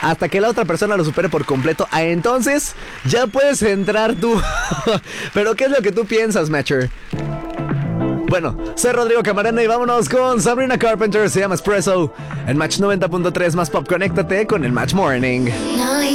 hasta que la otra persona lo supere por completo. Entonces, ya puedes entrar tú. Pero, ¿qué es lo que tú piensas, Matcher? Bueno, soy Rodrigo Camarena y vámonos con Sabrina Carpenter. Se llama Espresso. En Match 90.3 más pop, conéctate con el Match Morning.